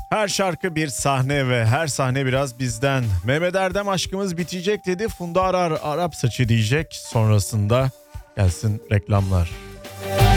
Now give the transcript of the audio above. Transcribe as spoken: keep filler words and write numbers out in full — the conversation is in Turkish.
Her şarkı bir sahne ve her sahne biraz bizden. Mehmet Erdem aşkımız bitecek dedi. Funda Arar Arap saçı diyecek. Sonrasında gelsin reklamlar.